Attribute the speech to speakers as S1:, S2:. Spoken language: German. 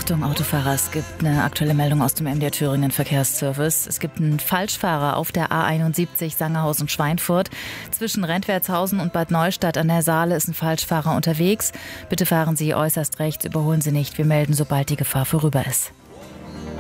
S1: Achtung, Autofahrer, es gibt eine aktuelle Meldung aus dem MDR Thüringen Verkehrsservice. Es gibt einen Falschfahrer auf der A71 Sangerhaus und Schweinfurt. Zwischen Rentwertshausen und Bad Neustadt an der Saale ist ein Falschfahrer unterwegs. Bitte fahren Sie äußerst rechts, überholen Sie nicht. Wir melden, sobald die Gefahr vorüber ist.